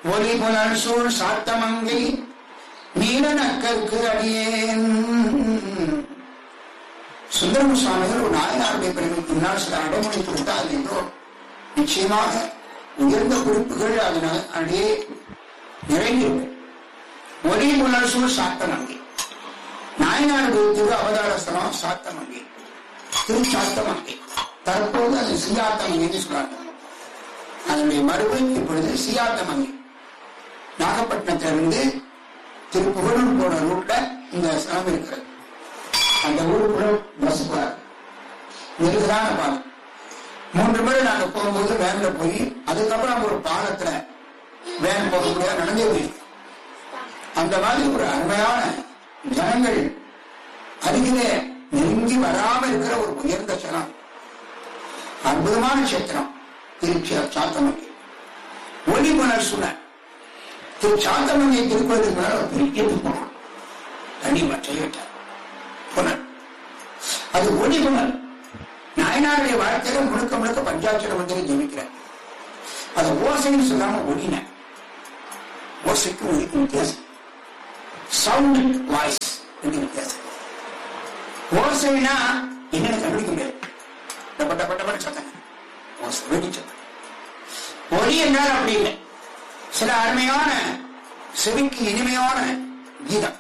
ஒலி புலர் சூழ் சாத்தமங்கை நீல நக்கற்கு அடியேன். சுந்தரம சுவாமிகள் ஒரு நாயனாருடைய பெருமைக்கு முன்னால் சில அடைமொழி கொடுத்தால் என்றோ நிச்சயமாக உயர்ந்த குறிப்புகள் அதனால் அடியே நிறைந்திருக்கும். ஒலி புலர் சூழ் சாத்தமங்கை நாயனாருடைய திரு அவதாரஸ்தலம் சாத்தமங்கை, திரு சாத்தமங்கை. தற்போது அது சியாத்தமங்கை என்று சொல்றாங்க. அதனுடைய மறுபு இப்பொழுது சியாத்தமங்கை. நாகப்பட்டினத்திலிருந்து திரு புகழூர் போன ரூட்ல இந்த ஸ்தலம் இருக்கிறது. அந்த ஊருக்குள்ள பஸ் போறாரு, நெருக்கதான பாலம். 3 முறை நாங்க போகும்போது வேன்ல போய் அதுக்கப்புறம் ஒரு பாலத்துல வேன் போக முடியாது, நடந்தே போயிருக்கோம். அந்த மாதிரி ஒரு அருமையான ஜனங்கள் அருகிலே நெருங்கி வராம இருக்கிற ஒரு உயர்ந்த ஸ்தலம், அற்புதமான கஷேத்திரம் திருச்சி சாத்தமங்கை. ஒளிபுணர் சுன திரு சாத்தமங்கை திருப்பதிக்கு மேல ஒரு பெரிய புணர் தனிமா செய்யட்டார் புனர். அது ஒளிபுணர். நாயனாருடைய வாழ்க்கையில முழுக்க முழுக்க பஞ்சாட்சர மந்திரம் ஜெபிக்கிறார். அது ஓசைன்னு சொல்லாம ஒளின, ஓசைக்கும் ஒளிக்கும் வித்தியாசம். சவுண்ட் வாய்ஸ் வித்தியாசம். ஓசைனா என்னன்னு கண்டுபிடிக்க முடியாது, பட்ட சத்தம், ஓசை வெடி சத்தம். ஒளி என்றால் அப்படி இல்லை, சில அருமையான செவிக்கு இனிமையான கீதம்.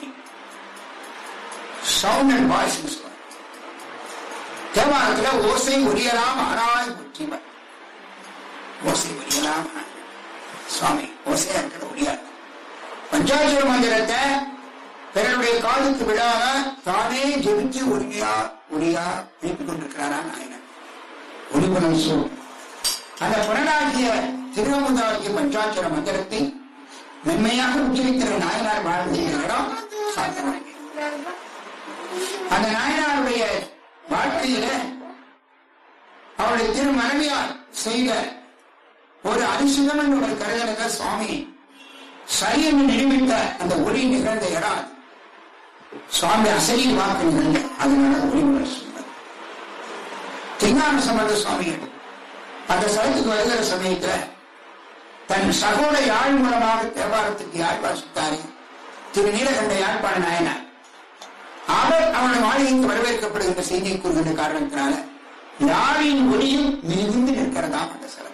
சவுண்ட் அண்ட் வாய்ஸ் சொல்லுவாங்க. தேவாரத்துல ஓசை ஒலியலாம் ஆனாய் புற்றிவர், ஓசை ஒலியலாம் சுவாமி ஓசையா இருக்கிற ஒளியாது. பஞ்சாட்சர மந்திரத்தை பிறருடைய காதுக்கு விடாம தானே ஜெபிச்சு ஒளியா எழுப்பிக் கொண்டிருக்கிறாரா நாயனர் ஒளிபுணர் சூழ். அந்த புனராகிய திருவமுதாகிய பஞ்சாட்சர மந்திரத்தை மென்மையாக உச்சரிக்கிற நாயனார் வாழ்ந்த இடம் சாத்தமங்கை. அந்த நாயனாருடைய வாழ்க்கையில அவருடைய திரு மனைவியார் செய்த ஒரு அதிசயம் என்று கருதலுங்க சுவாமி சரி என்று நிரூபித்த அந்த ஒளி நிகழ்ந்த இடம் சுவாமி அசரி வாக்கு நிகழ்ந்த, அதனால ஒளிபுணர் சொன்னார். திருஞான சம்பந்த சுவாமிகள் அந்த ஸ்தலத்துக்கு வருகிற சமயத்துல தன் சகோட யாழ் மூலமாக தேவாரத்துக்கு யாழ் வாசித்தாரே திரு நீலகண்ட யாழ்ப்பாண நாயனார். அவர் அவனுடைய மாளிகைக்கு வரவேற்கப்படுகின்ற செய்தியை கூறுகின்ற காரணத்தினால யாழின் ஒளியும் மிகுந்து நிற்கிறதாம் அந்த ஸ்தலத்தில்.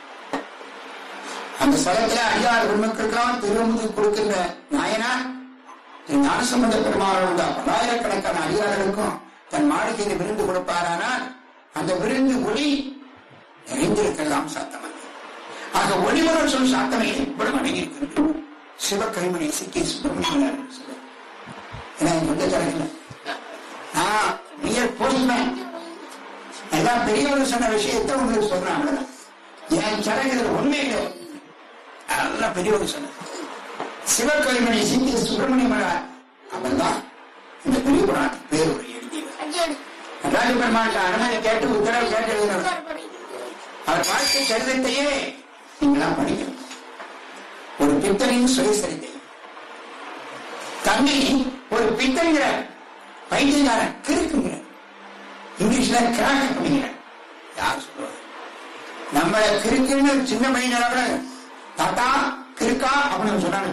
அந்த ஸ்தலத்துல அடியார் பெருமக்களுக்கெல்லாம் திருமுது கொடுக்கின்ற நாயனார் திரு ஞானசம்பந்த பெருமாள் பல்லாயிரக்கணக்கான அடியார்களுக்கும் தன் மாளிகையில் விருந்து கொடுப்பாரானால் அந்த விருந்து ஒளி நிறைந்திருக்கிறதாம் சாத்தமங்கை. ஆக ஒளிபுணர் சொல் சாத்தமங்கை இவ்வளவு அடங்கியிருக்கின்ற சிவகைமணி சிக்கி சுப்பிரமணியன் எல்லாம் பெரியவர்கள் சொன்ன விஷயத்தை உங்களுக்கு சொல்றாங்க. என் சடங்குல உண்மையில அதெல்லாம் பெரியவர்கள் சொன்ன சிவகைமணி சிக்கி சுப்பிரமணியன் அவர் தான் இந்த பெரிய புராணத்துக்கு பேருரை எழுதியவர். ராஜபெருமான் அனுமதி கேட்டு உத்தரவு கேட்டு எழுதினவர். அவர் வாழ்க்கை சரிதத்தையே நீங்களாம் படிக்கணும். ஒரு பித்தனின் சுயசரிதை தன்னை ஒரு பித்தன்கிற பைத்தியக்காரன் கிறுக்குங்கிற இங்கிலீஷ்ல கிராக் அப்படிங்கிற யார் சொல்லுவாங்க. நம்மள கிறுக்குன்னு சின்ன பையனோட தாத்தா கிறுக்கா அப்படின்னு சொன்னாங்க.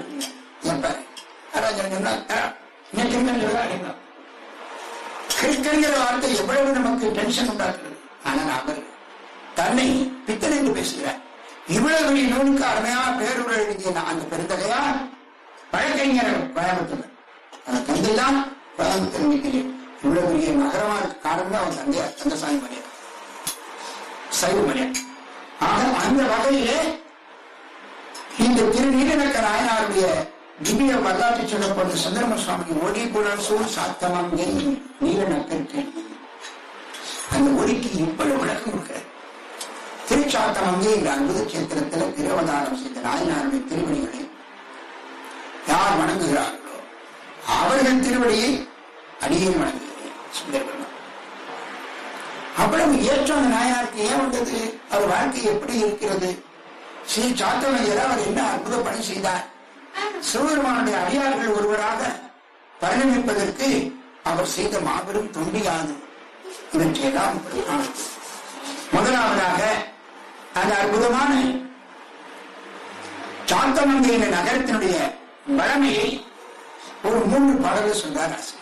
கிறுக்குங்கிற வார்த்தை எவ்வளவு நமக்கு டென்ஷன் உண்டாக்குறது. ஆனால் அவர் தன்னை பித்தன் என்று பேசுகிறார். இவ்வளவு பெரிய நூலுக்கு அருமையான பேருரை எழுதிய அந்த பெருந்தகையார் வழக்கறிஞர் கோயம்புத்தூர். அந்த தந்தைதான் கோயம்புத்தூர் நிற்கிறேன். இவ்வளவு பெரிய நகரமா இருக்க காரணம் அவன் தந்தையார் தந்தசாமி மணியர் சைவ மணியர். ஆக அந்த வகையிலே இந்த திரு நீலநக்க நாயனாருடைய திவ்ய வரலாற்றை சொல்லப்பட்ட சுந்தரம சுவாமி ஒளி புலர் சூழ் சாத்தமங்கை நீலநக்கருக்கு அந்த ஒளிக்கு இவ்வளவு விளக்கம் இருக்கிறது. திருச்சாத்தமங்கை என்ற அற்புத சேத்திரத்தில் திருவதாரம் செய்த நாயனாருடைய திருவடிகளை யார் வணங்குகிறார்களோ அவர்கள் திருவடியை அடியே வணங்குகிறேன். சுந்தரபெருமான் அவ்வளவு ஏற்றம் அந்த நாயனாருக்கு ஏன் வந்தது? அவர் வாழ்க்கை எப்படி இருக்கிறது? ஸ்ரீ சாத்தமங்கையர் அவர் என்ன அற்புத பணி செய்தார்? சிவபெருமானுடைய அடியார்கள் ஒருவராக பரிணமிப்பதற்கு அவர் செய்த மாபெரும் தொண்டியாது இவற்றையெல்லாம் முதலாவதாக அந்த அற்புதமான சாத்தமங்கை என்ற நகரத்தினுடைய வளமையை ஒரு 3 பாடல்கள் சொல்றார் ஆசிரியர்.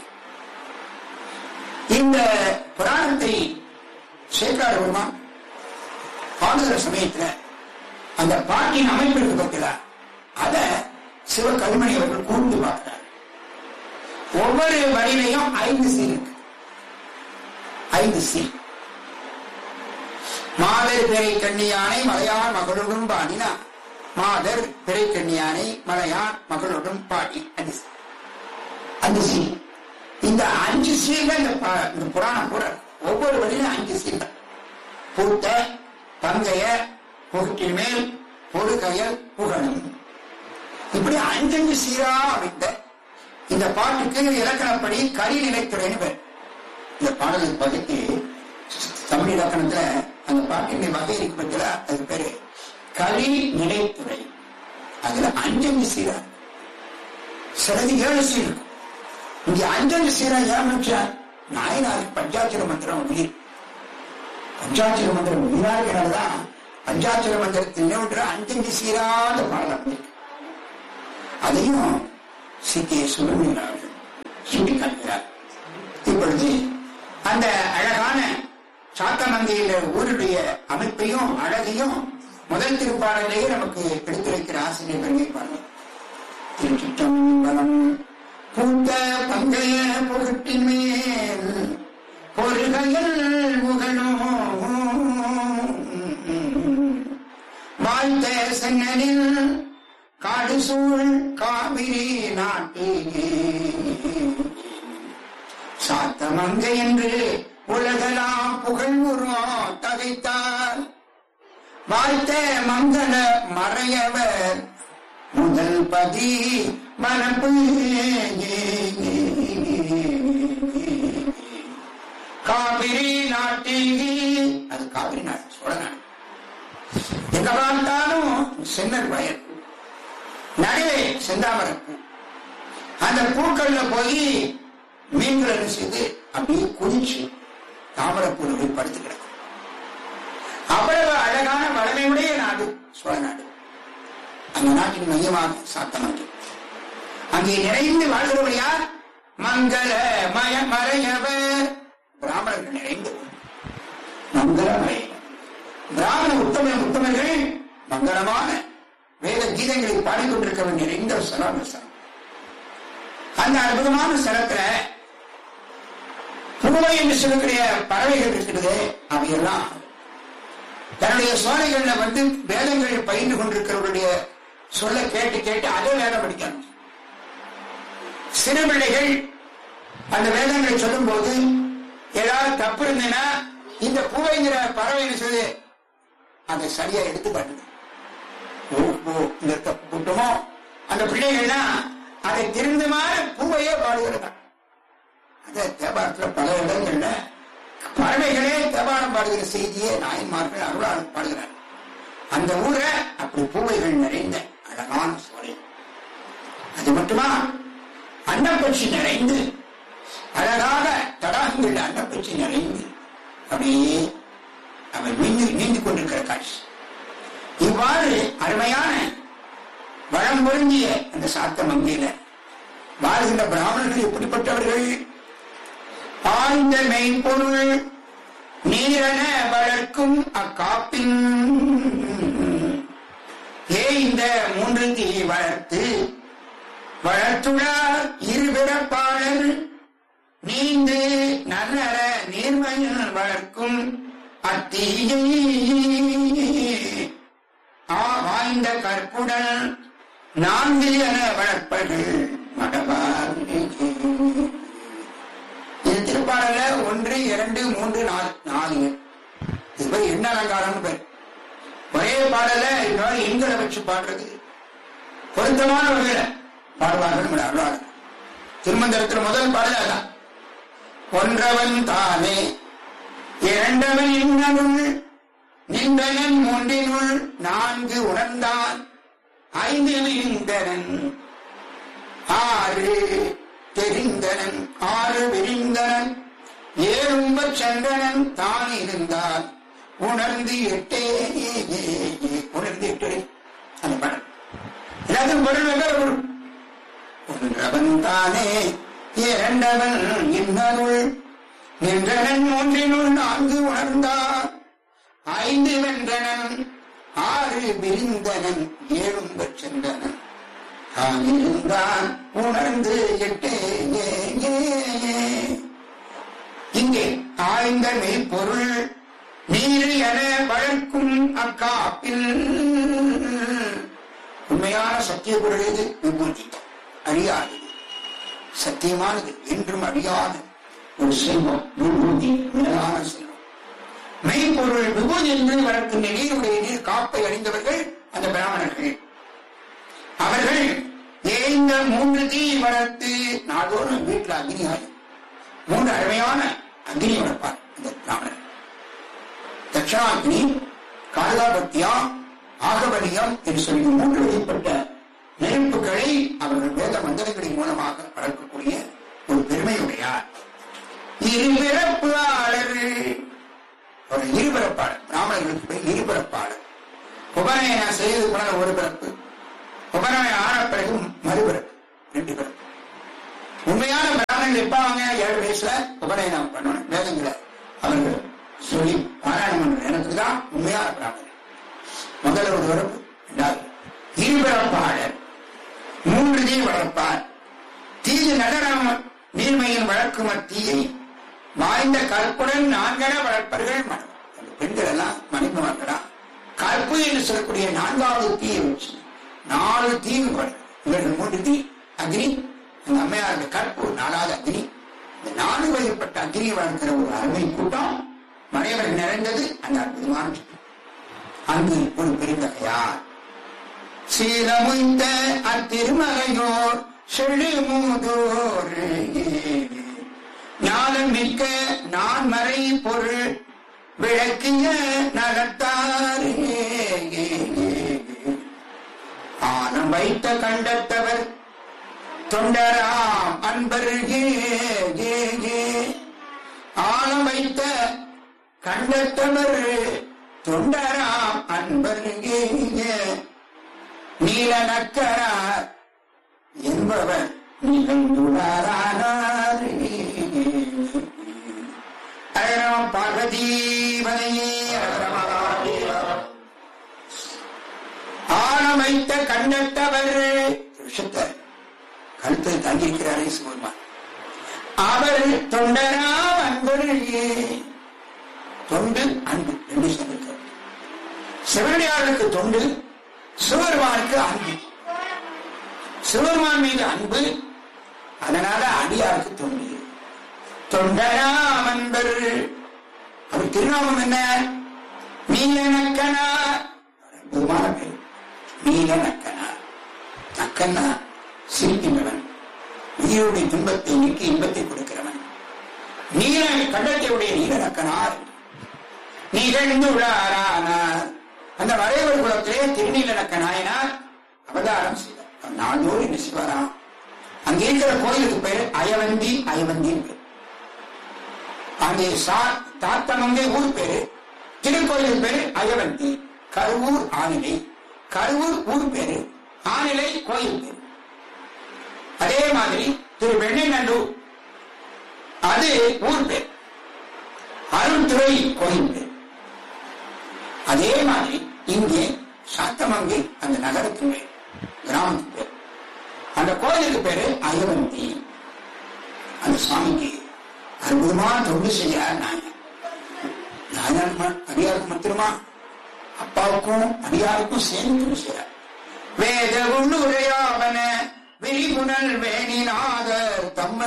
இந்த புராணத்தை சேக்கரார் பெருமான் பாடுகிற சமயத்துல அந்த பாட்டின் அமைப்பிற்கு பார்க்கிறார். அத சிவகல்மணி அவர்கள் கூர்ந்து பார்க்கிறார். ஒவ்வொரு வரியிலையும் 5 சீர் இருக்கு. 5 சீர். மாதர் பிறை கண்ணியானை மலையான் மகளுடன் பாடினா மாதர் பிறை கண்ணியானை மலையான் மகளுடன் பாடி 5 சீர். இந்த 5 சீர்கள் இந்த புராணம் கூட ஒவ்வொரு வழியிலும் 5 சீர்கள். பூத்த பங்கைய புகட்டின் மேல் பொறுகையல் புகழும், இப்படி 5 சீரா அமைந்த இந்த பாட்டுக்கு இலக்கணப்படி கரி நிலைத்துறைன்னு பேர். இந்த பாடலை பகுதி தமிழ் இலக்கணத்துல அந்த பாட்டின் வகை இருக்கு பட்சல அது பேரு கரி நிலைத்துறை. அதுல 5 சீரா, சிலது 7 சீர் இருக்கும். இங்க 5 சீரா ஏன் நாயனாருக்கு பஞ்சாட்சர மந்திரம் உயிர். பஞ்சாட்சர மந்திரம் உயிராகிறதான் பஞ்சாட்சர மந்திரத்தில் நினைவுற்ற 5 சீராத பாடல். அதையும் சி.கே. சுப்பிரமணியன் சுட்டிக்காட்டுகிறார். இப்பொழுது அந்த அழகான சாத்தமங்கையில ஊருடைய அமைப்பையும் அழகையும் முதல் திருப்பாடலையே நமக்கு எடுத்துரைக்கிற ஆசிரியர் வருகை பாருங்கள். திருச்சிற்றம்பலம். பூத்த பங்கைய புகட்டின் மேல் பொறுகையல் புகழும் வாழ்த்த சென்னலில் காடு சூழ் காவிரி நாட்டிலே சாத்தமங்கை என்று உலகலாம் புகழ்வுறோம் தகைத்தார் வாழ்த்த மங்கள மறையவர் முதல் பதி மரபு காவிரி நாட்டில். அது காவிரி நாடு, சோழ நாடு. எங்க பார்த்தாலும் சென்னர் வயல், நடுவே செந்தாமரப்பூ. அந்த பூக்கள்ல போய் மீன்கள் என்ன செய்து அப்படியே குதிச்சு தாமரப்பூ போய் படுத்து கிடக்கும். அவ்வளவு அழகான வளமையுடைய நாடு சோழ நாடு. அந்த நாட்டின் மையமாக சாத்தமங்கை. அங்கே நிறைந்து வாழ்கிறவர் யார்? மங்கள மறையவர் பிராமணர்கள் நிறைந்து. மங்கள மறையவர் பிராமண உத்தமர்கள் மங்களமான வேத கீதங்களை பாடிக்கொண்டிருக்க நிறைந்த ஸ்தலம். அந்த அற்புதமான ஸ்தலத்துல புதுவை என்று சொல்லக்கூடிய பறவைகள் இருக்கிறது. அவையெல்லாம் தன்னுடைய சோலைகள்ல வேதங்கள் பயின்று கொண்டிருக்கிறவருடைய சொல்ல கேட்டு கேட்டு அதே வேதம் படிக்கணும். சிறு பிள்ளைகள் அந்த வேதங்களை சொல்லும் போது ஏதாவது தப்பு இருந்தேன்னா இந்த பூவைங்கிற பறவை சொல்லு அதை சரியா எடுத்து பண்ணுது. கூட்டமோ அந்த பிள்ளைகள்லாம் அதை திருந்தமான பூவையே பாடுகிறார். அந்த தேவாரத்துல பல இடங்கள்ல பறவைகளே தேவாரம் பாடுகிற செய்தியே நாயன்மார்கள் அருளாளர் பாடுகிறார். அந்த ஊரை அப்படி பூவைகள் நிறைந்த அழகான சோலை. அது மட்டுமா, அன்னப்பட்சி நிறைந்து அழகாக தடாகங்கள் அன்னப்பட்சி நிறைந்து அப்படியே அவன் நீந்து கொண்டிருக்கிற காட்சி. இவ்வாறு அருமையான வளம் பொருந்திய அந்த சாத்தமங்கையில வாழ்கின்ற பிராமணர்கள் எப்படிப்பட்டவர்கள்? ஆழ்ந்த மெய்ப்பொருள் நீரென வளர்க்கும் அக்காப்பின் இந்த 3 தீ வளர்த்து வளர்த்துள்ளார் இருபிறப்பாளர் நீந்து நல்லற நீர்மையில் வளர்க்கும் அத்தீயை வாய்ந்த கற்புடன் 4 என வளர்ப்பர்கள் மடவார். இது திருப்பாடல 1, 2, 3, 4 இது போய் என்ன அலங்காரம் பேர். ஒரே பாடல எண்களை வச்சு பாடுறது பொருத்தமான வகையில பாடுவார்கள் அருளாளர். திருமந்திரத்தில் முதல் பாடல அதான். ஒன்றவன் தானே இரண்டவன் இன்னனுள் நின்றனன் 3னுள் 4 உணர்ந்தான் 5 நின்றனன் 6 தெரிந்தனன் 6 விரிந்தனன் 7 சென்றனன் தான் இருந்தால் உணர்ந்து 8 அந்த படம் அது பொருள் ஒன்றவன் தானே இரண்டவன் இன்னருள் நின்றனன் ஒன்றினுள் 4 உணர்ந்தார் 5 வென்றனன் 6 விரிந்தனன் 7 சென்றனன் தான் இருந்தான் உணர்ந்து 8 இங்கே ஆய்ந்த மெய்ப்பொருள் நீர் என வழக்கும் அக்காப்பில் உண்மையான சத்திய பொருள் இது விபூதி அறியாது சத்தியமானது என்றும் அறியாத ஒரு செல்வம் விபூதி மேலான செல்வம் மெய்ப்பொருள் விபூதி என்று வளர்க்கின்ற நீருடைய நீர் காப்பை அறிந்தவர்கள் அந்த பிராமணர்கள் அவர்கள் ஏந்த 3 தீ வளர்த்து நாடோறும் வீட்டில் அக்னியாய் 3 அருமையான அக்னி வளர்ப்பார் அந்த பிராமணர் தட்சாக்னி காலாபத்தியா ஆகபலியம் என்று சொல்லி 3 வகைப்பட்ட நெருப்புகளை அவர்கள் வேத மந்திரங்களின் மூலமாக வளர்க்கக்கூடிய ஒரு பெருமையுடையார் இருபிறப்பாளர் ஒரு இருபிறப்பாளர் பிராமணர்களுக்கு இருபிறப்பாளர் உபநயனம் செய்து போன ஒரு பிறப்பு உபநயனம் ஆன பிறகு மறுபிறப்பு 2 பிறப்பு உண்மையான பிராமணர்கள் எப்ப அவங்க 7 வயசுல உபநயனம் பண்ணணும் வேதங்களை அவர்கள் சொல்லி பாராயணம் பண்ற எனக்கு தான் உண்மையான பிராமணர் முதல்ல ஒரு பிறப்பு 2வது இருபிறப்பாளர் 3 தீ வளர்ப்பார் தீய நடனம் நீர்மையின் வளர்க்கும் தீயை வாய்ந்த கற்புடன் 4 வளர்ப்பர்கள் மனம் அந்த பெண்கள் எல்லாம் மணிமர்களா கற்பு என்று சொல்லக்கூடிய 4வது தீயை வச்சு 4 தீ இவர்கள் 3 தீ அக்னி அந்த அம்மையாருடைய கற்பு 4வது அக்னி இந்த 4 வகைப்பட்ட அக்னி வளர்க்கிற ஒரு அருமை கூட்டம் மறைவர்கள் நிறைந்தது அந்த அற்புதமான அங்கு ஒரு பெருந்தகையார் சீலமுய்ந்த அத்திருமலையோர் சொல்லு மூதோர் ஞானம் மிக்க நான்மறை பொருள் விளக்கிய நகர்த்தார் ஆனம் வைத்த கண்டத்தவர் தொண்டராம் அன்பருகே ஆனம் வைத்த கண்டத்தவர் தொண்டராம் அன்பருகே நீல நக்கரார் என்பவர் நிகழ்ந்துள்ளாரானார் அழகம் பார்வதீபனையே ஆனமைத்த கண்டத்தவர் விஷத்தை கழுத்தை தங்கியிருக்கிறாரே சிவருமான் அவர் தொண்டராம் அன்பருகே தொண்டு அன்பு 2 சொல்லிருக்கிறார் சிவனடியார்களுக்கு தொண்டு சிவருமானுக்கு அன்பு சிவருமான் மீது அன்பு அதனால அடியாருக்கு தொண்டு தொண்டராம் அன்பர் அவர் திருநாமம் என்ன நீலநக்கனார் அற்புதமான பேர் நீலநக்கனார் நக்கன்னா சிரிக்கின்றவன் உயிருடைய துன்பத்தை நீக்கி இன்பத்தை கொடுக்கிறவன் நீல கண்டத்தையுடைய நீலநக்கனார் நிகழ்ந்துள்ளாரானார் அந்த வரைவர் குலத்திலே திருநீலநக்க நாயனார் அவதாரம் செய்தார் நாள்தோறும் என்ன செய்வாராம் அங்கே இருக்கிற கோயிலுக்கு பேர் அயவந்தி அயவந்தின் அங்கே தாத்தமங்கே ஊர் பேரு திருக்கோயிலுக்கு பேரு அயவந்தி கருவூர் ஆனிலை கருவூர் ஊர் பேரு ஆனிலை கோயில் பேரு அதே மாதிரி திரு வெண்ணநல்லூர் அது ஊர் பேர் அருள்துறை கோயில் பேர் அதே மாதிரி இங்கே சாத்தமங்கை அந்த நகரத்தின் பேர் கிராமத்தின் பேர் அந்த கோயிலுக்கு பேரு அயவந்தி அந்த சுவாமிக்கு அற்புதமான தொண்டு செய்ய நாயனார் அடியாருக்கு மாத்திரமா அப்பாவுக்கும் அடியாருக்கும் சேர்ந்து செய்ய வேத உள்ளுரையாவன விரிகுணல் வேணி நாதர்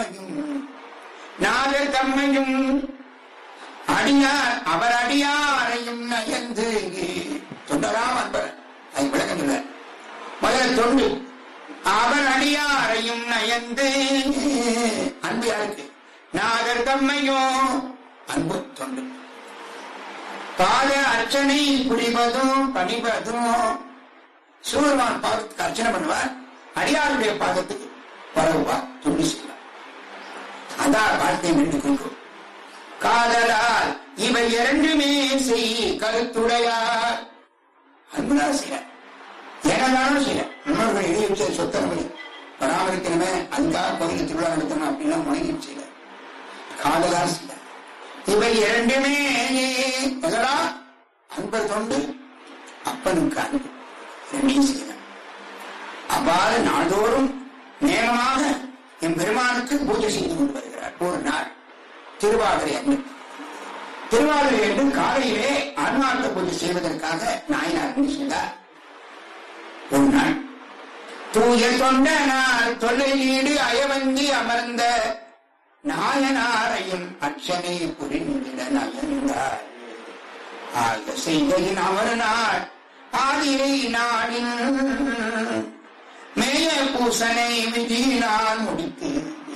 தம்மையும் அடியார் அவர் அடியாரையும் நயந்து தொண்டராம் அன்பர் அதை விளக்கமில்லை முதல்ல தொண்டு அவர் அடியாரையும் நயந்து அன்பு யாருக்கு நாகர் தம்மையும் அன்பு தொண்டு பாத அர்ச்சனை புரிவதும் பணிவதும் சூரியமான் பாதத்துக்கு அர்ச்சனை பண்ணுவார் அடியாருடைய பாதத்துக்கு பரவுவார் தொண்டு செய்வார் அதான் வாழ்க்கை நின்று கொண்டு காதலால் இவை 2மே செய் கருத்துடையார் அன்புதான் செய்ய என்னதானும் செய்ய முன்னோர்கள் எழுதி வச்ச சொத்தனவை பராமரிக்கணுமே, அதுக்காக கோயிலுக்கு திருவிழா நடத்தணும் அப்படின்னா முனையும் செய்யல, காதலால் செய்ய. இவை இரண்டுமே எதனா அன்பர் தொண்டு, அப்பனுக்கு அன்பு ரெண்டையும் செய்ய. அவ்வாறு நாள்தோறும் நேரமாக என் பெருமானுக்கு பூஜை செய்து கொண்டு வருகிறார். ஒரு நாள் திருவாதிரை அன்று, திருவாதிரை என்று காலையிலே ஆன்மார்த்த பூஜை செய்வதற்காக நாயனார் செய்தார். ஒரு நாள் தூய தொண்ட நாள் தொல்லை நீடு அயவந்தி அமர்ந்த நாயனாரையும் அச்சனை புரிந்திட நகர்ந்தார். ஆக செய்கையின் அவர் நாள் ஆதிரை நாளின் மேய பூசனை விதியினால் முடித்து,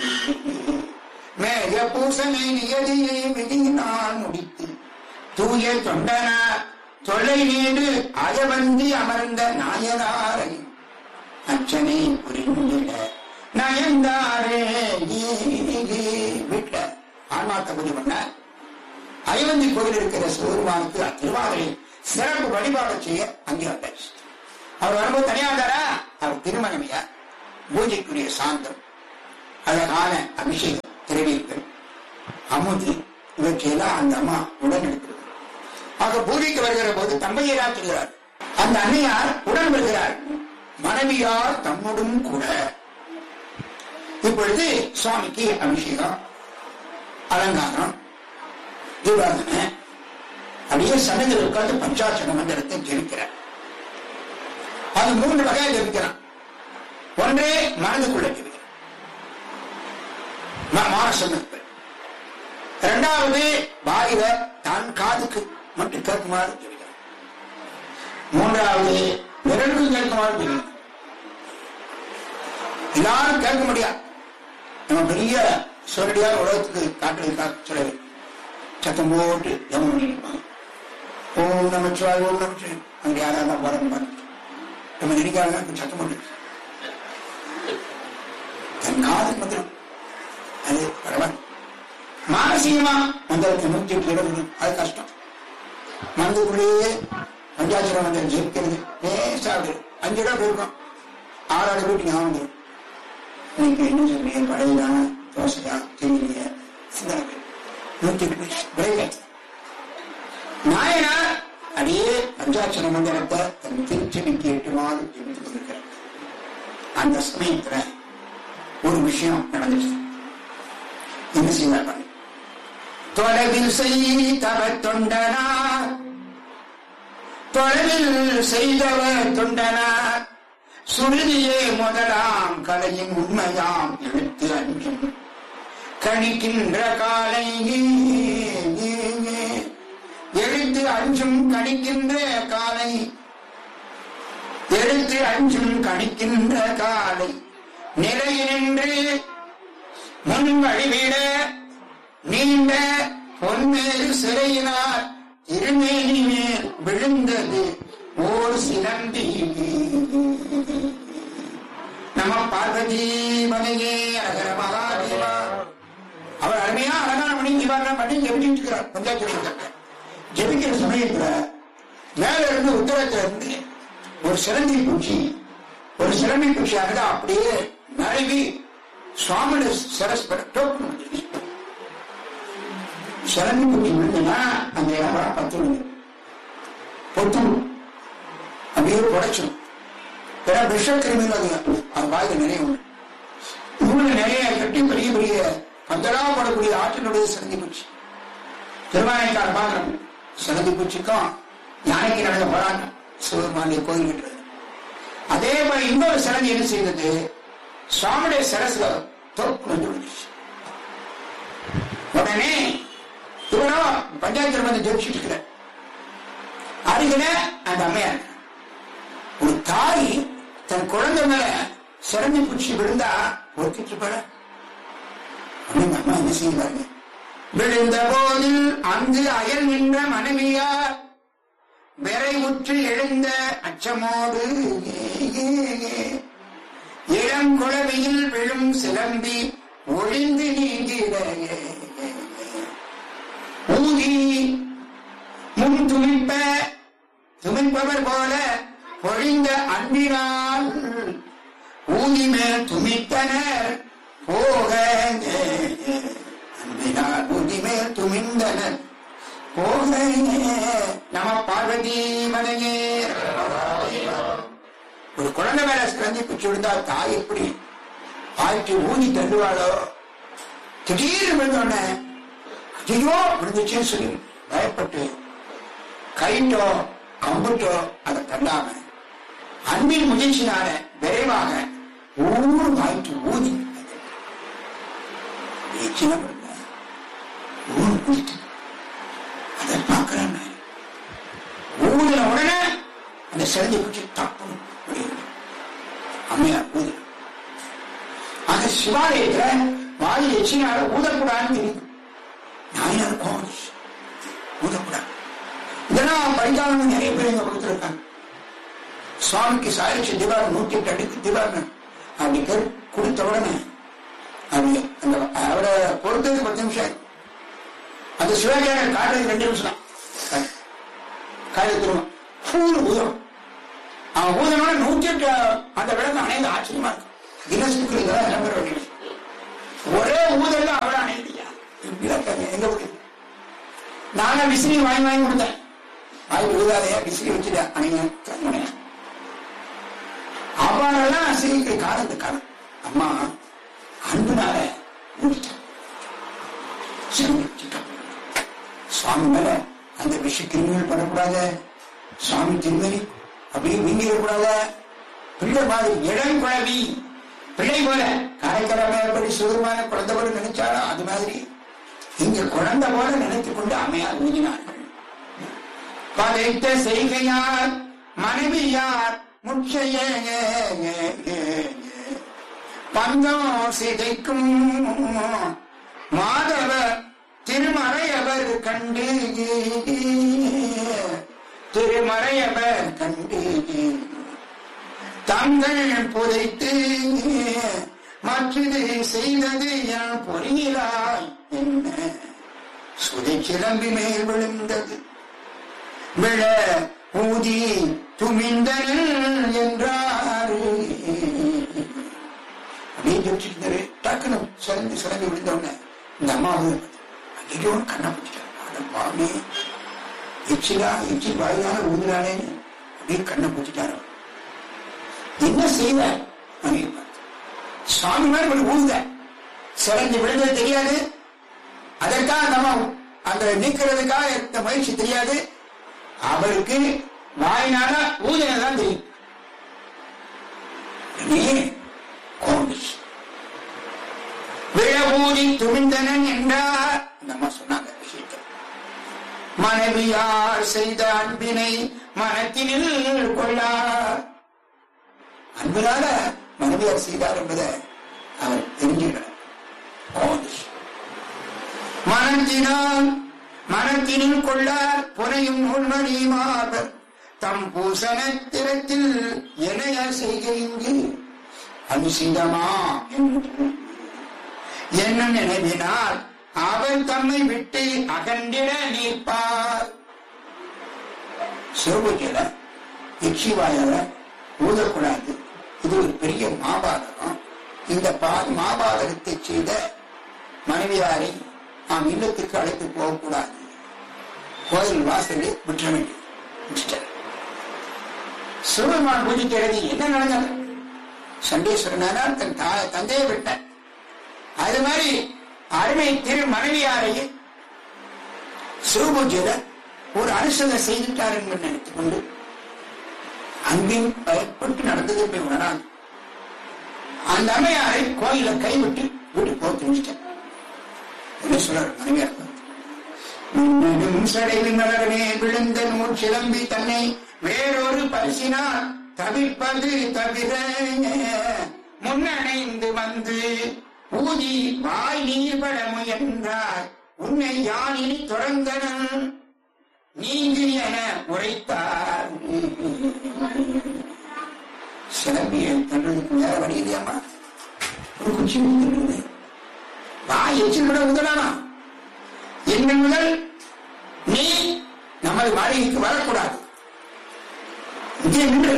மேய பூசனை நியதியை விதியினால் முடித்து தூய தொண்டனார் தொல்லை நீடு அயவந்தி அமர்ந்த நாயனாரை அச்சனை புரிந்திட நயந்தாரே. வீட்டுல ஆன்மார்த்த பூஜை பண்ண அயவந்தி கோயில் இருக்கிற சிவபெருமானுக்கு திருவாதிரை சிறப்பு வழிபாடு செய்ய அங்கே வந்தாச்சு. அவர் வரும்போது தனியாதாரா, அவர் திருமணமையா, பூஜைக்குரிய சாந்தம், அழகான அபிஷேகம், திரவியங்கள், அமுது, இவற்றையெல்லாம் அந்த அம்மா உடன் எடுக்கிறது. ஆக பூஜைக்கு வருகிற போது தம்பையராற்றுகிறார். அந்த அன்னையார் உடன் வருகிறார், மனைவியார் தம்முடன் கூட. இப்பொழுது சுவாமிக்கு அபிஷேகம், அலங்காரம், தீபாவளி, அப்படியே சன்னதியில் உட்கார்ந்து பஞ்சாட்சர மந்திரத்தை ஜெபிக்கிறார். அது 3 வகையா ஜெபிக்கிறான். ஒன்றே மனதுக்குள்ள ஜெபிக்கிறான், மானசத்துக்கு. இரண்டாவது வாயில தான் காதுக்கு மட்டும் கேட்குமாறு ஜெபிக்கிறான். மூன்றாவது விரலுக்கும் கேட்குமாறு ஜெபிக்கிறான். எல்லாரும் கேட்க முடியாது. நம்ம பெரிய சொரடியார் உலகத்துக்கு காட்டுறதுக்காக சொல்லவே சத்தம் போட்டு ஜபம் பண்ணிருப்பாங்க. ஓம் நமச்சிவாய், ஓம் நமச்சிவாய். அங்க யாராவது வரணும் பாருங்க, நம்ம நினைக்காத சத்தம் போட்டு தன் காதல் மந்திரம் அது பரவாயில்ல. மானசீகமா மந்திரத்தை 108 அது கஷ்டம். மனதுக்குள்ளேயே பஞ்சாட்சர மந்திரம் ஜெயிக்கிறது லேசாக 5 இடம் போயிருக்கோம், 6 வீட்டு ஞாபகம். நீங்க என்ன சொல்றீங்க, பழையதா தோசையா தெரியலைய சிந்தனை 108 நாயனார் அப்படியே பஞ்சாட்சர மந்திரத்தை தன் திருச்செவிக்கு 8 மாதம் ஜெபித்துக் கொண்டிருக்கிறார். அந்த சமயத்துல ஒரு விஷயம் நடந்துச்சு. என்ன செய்தார்? தொலைவில் செய்தவர் தொண்டனார், தொலைவில் செய்தவர் தொண்டனார், சுருதியே முதலாம் கலையின் உண்மையாம் எழுத்து அஞ்சும் கணிக்கின்ற காலை, எழுத்து அஞ்சும் கணிக்கின்ற காலை, எழுத்து அஞ்சும் கணிக்கின்ற காலை நிறையினின்று முன் வழிவிட நீண்ட பொன்மேல் சிறையினார் திருமேனி மேல் விழுந்தது ஓர் சிலந்தி. நம பார்வதி மனையே அகர மகாதேவா. அவர் அருமையா அழகான மணி பண்ணி ஜெபிச்சுட்டு இருக்கிறார். பஞ்சாட்சர ஜெபிக்கிற சமயத்துல மேல இருந்து உத்தரத்துல இருந்து ஒரு சிலந்தி பூச்சி, ஒரு சிலந்தி பூச்சியாக அப்படியே நழுவி சுவாமியோட சரஸ்பட டோக்கு சிலந்தி பூச்சி விழுந்துன்னா அந்த இடம் 10 பொத்து அப்படியே புடைச்சிடும். ஏன்னா விஷக்கிருமிகள் அது வாயில நிறைய உண்டு. இவங்க நிறைய கட்டி பெரிய பெரிய பந்தலா போடக்கூடிய ஆற்றினுடைய சிலந்தி பூச்சி. திருவானைக்கார பாக்குறோம், சிலந்தி பூச்சிக்கும் யானைக்கு நடந்த போராட்டம் சிவபெருமானுடைய கோயில் விட்டுறது. அதே மாதிரி இன்னொரு சிலந்தி என்ன செய்தது, சுவாமியுடைய சரஸ்ல தோப்பு வந்து விடுச்சு. உடனே இவரோ பஞ்சாயத்து வந்து ஜெயிச்சுட்டு இருக்கிற அருகில அந்த அம்மையார், ஒரு தாய் தன் குழந்தை மேல சிறந்தி பூச்சி விழுந்தா ஒருக்கிட்டு போல அம்மா என்ன செய்வாங்க. விழுந்த போதில் அங்கு அயல் நின்ற மனைவியார் விரைவுற்று எழுந்த அச்சமோடு இளங்குளவியில் விழும் சிலம்பி ஒழிந்து நீங்கிட ஊதி முன் துமிப்பவர் போல பொழிந்த அன்பினால் ஊதிமேல் துமித்தனர் போக அன்பினால் ஊதிமேல் துமிந்தனர் போக நம பார்வதி மனையே. ஒரு குழந்தை மேல சிறந்தி பிச்சு விழுந்தா தாய் எப்படி பாய்ச்சி ஊதி தள்ளுவாளோ, திடீர்னு விழுந்தோடனே ஐயோ விழுந்துச்சேன்னு சொல்லி பயப்பட்டு கைட்டோ கம்புட்டோ அதை தள்ளாம அன்பின் முயற்சினால விரைவாக ஊர் வாய்ட்டு ஊதி அதை பார்க்கிறேன். ஊதின உடனே அந்த சிறந்தி பிடிச்சி தப்பு அம்மையார் ஊதி. அந்த சிவாலயத்துல வாயில் எச்சினால ஊதக்கூடாதுன்னு தெரியுது. நாயனார் கோவில் ஊதக்கூடாது. இதெல்லாம் படிக்காமல் நிறைய பேர் எங்க கொடுத்துருக்காங்க. சுவாமிக்கு சாயிச்சு திவாரம் 108 அடிக்கு திவாரம் அப்படி கொடுத்த உடனே அப்படி அந்த அவரை பொறுத்தது 10 நிமிஷம். அந்த சிவகார காட்டுறது 2 நிமிஷம் காய்ச்சி திரும்ப பூரு ஊதம். அவன் ஊதனோட 108 அந்த விளக்கு அணைந்து ஆச்சரியமா இருக்கும். கின்னஸ் புக்கில் இதெல்லாம் நம்பர் வேண்டிய ஒரே ஊதல்ல அவளை அணைந்தியா எங்க போய் நாங்க விசிறி வாங்கி கொடுத்தேன். வாங்கி ஊதாதையா விசிறி வச்சுட்டா அணைங்க அவரெல்லாம் சீக்கிர காலத்து காலம் அம்மா அன்புனால சுவாமி மேல அந்த விஷ கிருமிகள் பண்ணக்கூடாது. சுவாமி திருமணி அப்படியே வீங்கிடக்கூடாது. பிள்ளை மாதிரி இடம் குழவி பிள்ளை போல காரைக்கிழமை எப்படி சுதமான குழந்தை போல நினைச்சாலும் அது மாதிரி இங்க குழந்தை போல நினைத்துக் கொண்டு அம்மையார் ஊதினார்கள். பதைத்த செய்கையார் மனைவியார் முற்றைய பந்தம் சிதைக்கும் மாதவர் திருமறையவர் கண்டு திருமறையவர் கண்டு தங்கள் புதைத்து மற்றது செய்தது என் பொறியிலாய் என்ன சுதை சிலம்பி மேல் விழுந்தது விழ ஊதி துமிந்தனன் என்றாரு அப்படின்னு டக்குனு சிலம்பி விழுந்தோடனே இந்த அம்மாவு ஐயோ கண்ணை பிடிச்சிட்டாங்க. பாமே எச்சில் வாயினால ஊதுறானே அப்படின்னு கண்ணை பிடிச்சிட்டாரு. என்ன செய்வ சுவாமி மாதிரி ஊதுத சிறந்து விழுந்தது தெரியாது. அதற்காக நம்ம அந்த நீக்கிறதுக்காக இந்த முயற்சி தெரியாது. அவருக்கு வாயினால ஊதினதான் தெரியும். விழ ஊதி துணிந்தனன் என்றார் நம்ம சொன்னாங்க விஷயத்தை. மனைவியார் செய்த அன்பினை மனத்தினில் கொள்ளார். அன்பினால மனைவியார் செய்தார் என்பதை அவர் தெரிஞ்சுக்கிறார். மனத்தினில் கொள்ளார் புனையும் உள்மணிமாவர் தம் பூசணத்திரத்தில் எனைய செய்கைங்கு அனுசிதமா என்ன நினைவினால் அவர் தம்மை விட்டு அகன்றிட நீப்பார். சிவபூஜையில எச்சிவாயால ஊதக்கூடாது. இது ஒரு பெரிய மாபாதகம். இந்த மாபாதகத்தை செய்த மனைவியாரை நாம் இல்லத்திற்கு அழைத்து போகக்கூடாது. கோயில் வாசலே விற்ற வேண்டிய சிவபெருமான் பூஜிக்கிறது என்ன நடந்தது? சண்டேஸ்வரனார் தன் தந்தையை விட்டார். அது மாதிரி அருமை திரு மனைவியாரையே சிவபூஜையில ஒரு அனுசரணை செய்துட்டார் என்று நினைத்துக் கொண்டு அன்பின் பயப்பட்டு நடந்தது போய் உணராது. அந்த அம்மையாரை கோயில கைவிட்டு வீட்டுக்கு போக தெரிஞ்சிட்டார். என்ன சொல்றாரு மனைவியார்? சடையில் மலரனே விழுந்த நூல் சிலம்பி தன்னை வேறொரு பரிசினால் தவிர்ப்பது தவிர முன்னணைந்து வந்து ஊதி வாய் நீர்பட முயன்றார். உன்னை யானில் தொடர்ந்தனன் நீங்கு என உரைத்தார். சிலம்பியை தன்றதுக்கு வேற வழி இல்லையாமா? ஒரு குச்சி வாய் எச்சில் விட முதலாமா? என்ன முதல் நீ நமது மாளிகைக்கு வரக்கூடாது. பூஜை நின்று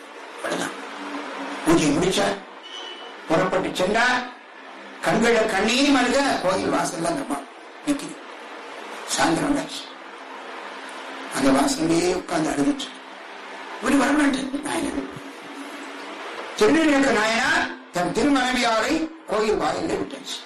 பூஜை முடிச்சார். புறப்பட்டு சென்றார். கண்கள கண்ணீர் மல்க கோயில் வாசல்ல அந்த நிற்குது. சாயந்தரம் ஆச்சு. அந்த வாசல்லையே உட்கார்ந்து அழுதுச்சு. ஒரு வரமாட்டேன். திருநீலக நாயனார் தன் திருமனைவியாரை கோயில் வாயிலே விட்டாச்சு.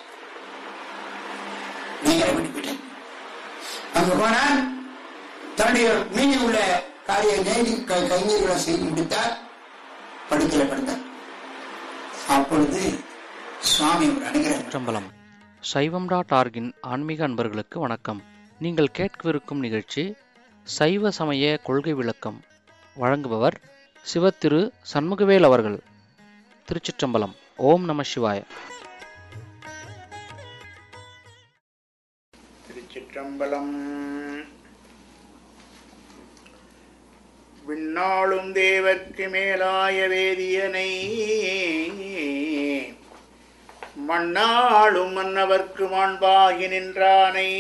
நேரம் விட்டுவிட்டேன். அங்கு போனால் தன்னுடைய மீதி உள்ள காரிய நேரி கைநீர்களை செய்து முடித்தார். படுக்கையில படுத்தார். அப்பொழுது சுவாமி ஒரு அனுகிரகம். சைவம்.org-இன் ஆன்மீக அன்பர்களுக்கு வணக்கம். நீங்கள் கேட்கவிருக்கும் நிகழ்ச்சி சைவ சமய கொள்கை விளக்கம். வழங்குபவர் சிவத்திரு சண்முகவேல் அவர்கள். திருச்சிற்றம்பலம். ஓம் நம சிவாய. திருச்சிற்றம்பலம். விண்ணாளும் தேவர்க்கு மேலாய வேதியனை மண்ணாளும் மன்னவர்க்கு மாண்பாகி நின்றானை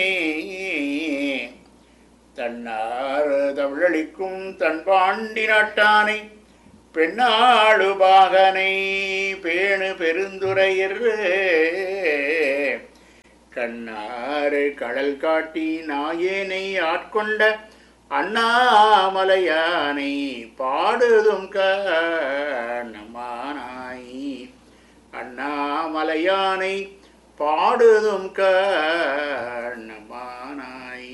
தன்னார் தமிழளிக்கும் தன்பாண்டி நாட்டானை பெண்ணாளு பாகனை பேணு பெருந்துரையர் கண்ணாறு கடல் காட்டி நாயேனை ஆட்கொண்ட அண்ணாமலையானை பாடுதும் கண்ணமானாய் அண்ணாமலையானை பாடுதும் கண்ணமானாய்.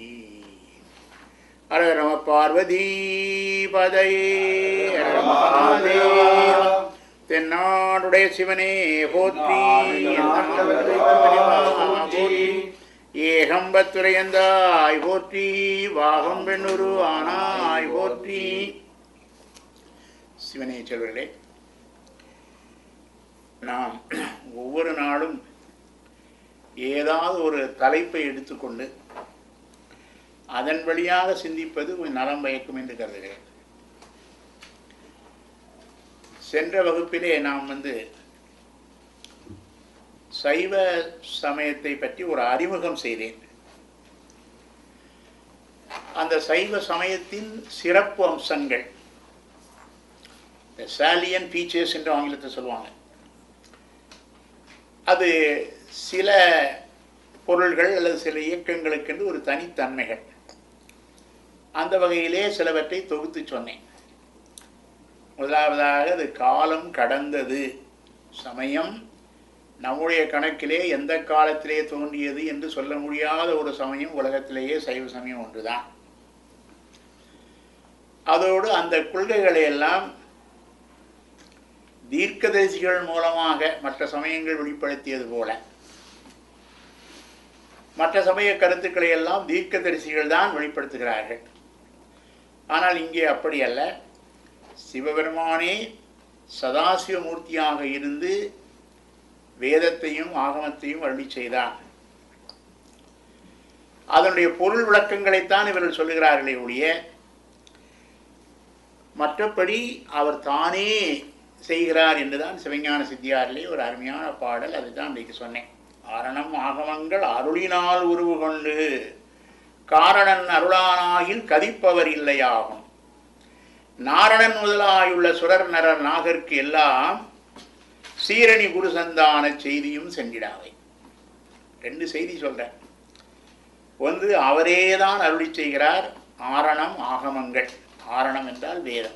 ஹர நம பார்வதி பதையே தென்னாடுடைய சிவனே போற்றி போற்றி ஏகம்பத்துரையந்தாய் போற்றி வாகம் பெண்ணுரு ஆனாய் போற்றி. சிவனே செல்வர்களே, நாம் ஒவ்வொரு நாளும் ஏதாவது ஒரு தலைப்பை எடுத்துக்கொண்டு அதன் வழியாக சிந்திப்பது கொஞ்சம் நலம் பயக்கும் என்று கருதுகிறேன். சென்ற வகுப்பிலே நாம் சைவ சமயத்தை பற்றி ஒரு அறிமுகம் செய்தேன். அந்த சைவ சமயத்தின் சிறப்பு அம்சங்கள், சாலியன் ஃபீச்சர்ஸ் என்று ஆங்கிலத்தை சொல்லுவாங்க. அது சில பொருள்கள் அல்லது சில இயக்கங்களுக்கென்று ஒரு தனித்தன்மைகள். அந்த வகையிலே சிலவற்றை தொகுத்து சொன்னேன். முதலாவதாக அது காலம் கடந்தது. சமயம் நம்முடைய கணக்கிலே எந்த காலத்திலே தோன்றியது என்று சொல்ல முடியாத ஒரு சமயம் உலகத்திலேயே சைவ சமயம் ஒன்றுதான். அதோடு அந்த கொள்கைகளை எல்லாம் தீர்க்கதரிசிகள் மூலமாக மற்ற சமயங்கள் வெளிப்படுத்தியது போல மற்ற சமய கருத்துக்களை எல்லாம் தீர்க்கதரிசிகள் தான் வெளிப்படுத்துகிறார்கள். ஆனால் இங்கே அப்படி அல்ல. சிவபெருமானே சதாசிவமூர்த்தியாக இருந்து வேதத்தையும் ஆகமத்தையும் அருளி செய்தார். அதனுடைய பொருள் விளக்கங்களைத்தான் இவர்கள் சொல்லுகிறார்களே ஒழிய மற்றபடி அவர் தானே செய்கிறார் என்றுதான் சிவஞான சித்தியாரிலே ஒரு அருமையான பாடல். அதுதான் இன்றைக்கு சொன்னேன். ஆரணம் ஆகமங்கள் அருளினால் உருவு கொண்டு காரணன் அருளானாயில் கதிப்பவர் இல்லையாகும். நாரணன் முதலாயுள்ள சுரர் நரர் நாகர்க்கு எல்லாம் சீரணி குரு சந்தான செய்தியும் சென்றிடாவை. ரெண்டு செய்தி சொல்றேன். ஒன்று, அவரேதான் அருளி செய்கிறார். ஆரணம் ஆகமங்கள். ஆரணம் என்றால் வேதம்.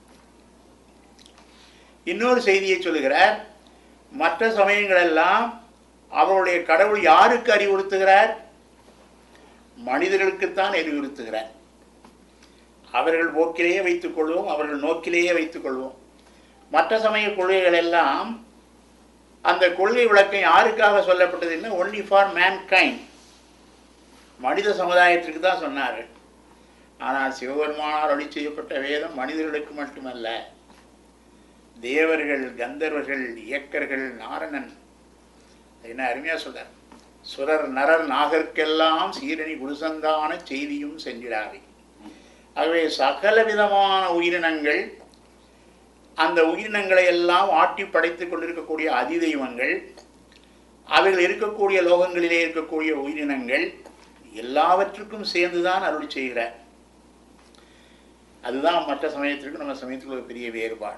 இன்னொரு செய்தியை சொல்லுகிறார். மற்ற சமயங்கள் எல்லாம் அவருடைய கடவுள் யாருக்கு அறிவுறுத்துகிறார்? மனிதர்களுக்குத்தான் அறிவுறுத்துகிறார். அவர்கள் போக்கிலேயே வைத்துக் கொள்வோம், அவர்கள் நோக்கிலேயே வைத்துக் கொள்வோம். மற்ற சமய கொள்கைகள் எல்லாம் அந்த கொள்கை விளக்கம் யாருக்காக சொல்லப்பட்டதுன்னா ஒன்லி ஃபார் மேன்கைண்ட், மனித சமுதாயத்திற்கு தான் சொன்னார்கள். ஆனால் சிவபெருமானால் அருளி செய்யப்பட்ட வேதம் மனிதர்களுக்கு மட்டுமல்ல, தேவர்கள், கந்தர்வர்கள், இயக்கர்கள், நாரணன், என்ன அருமையா சொல்றார். சுரர் நரர் நாகர்க்கெல்லாம் சீரணி குருசந்தான செய்தியும் சென்றிடாவை. ஆகவே சகல விதமான உயிரினங்கள், அந்த உயிரினங்களை எல்லாம் ஆட்டி படைத்துக் கொண்டிருக்கக்கூடிய அதிதெய்வங்கள், அவைகள் இருக்கக்கூடிய லோகங்களிலே இருக்கக்கூடிய உயிரினங்கள் எல்லாவற்றுக்கும் சேர்ந்துதான் அருள் செய்கிறார். அதுதான் மற்ற சமயத்திற்கு நம்ம சமயத்துக்கு ஒரு பெரிய வேறுபாடு.